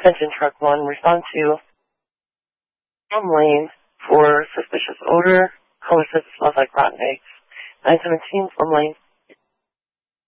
Attention Truck 1, respond to Plum Lane for suspicious odor. Caller says it smells like rotten eggs. 917 Plum Lane.